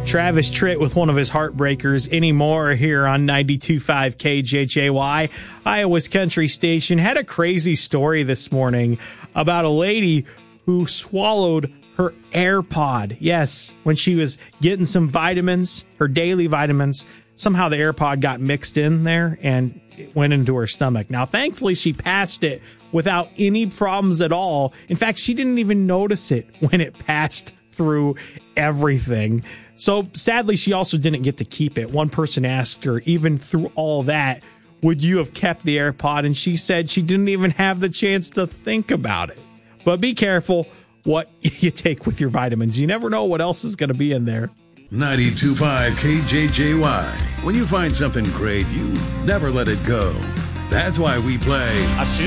Travis Tritt with one of his heartbreakers anymore here on 92.5 KJJY, Iowa's country station. Had a crazy story this morning about a lady who swallowed her AirPod. Yes, when she was getting some vitamins, her daily vitamins, somehow the AirPod got mixed in there and it went into her stomach. Now, thankfully, she passed it without any problems at all. In fact, she didn't even notice it when it passed through everything. So sadly, she also didn't get to keep it. One person asked her, even through all that, would you have kept the AirPod? And she said she didn't even have the chance to think about it. But be careful what you take with your vitamins. You never know what else is going to be in there. 92.5 KJJY. When you find something great, you never let it go. That's why we play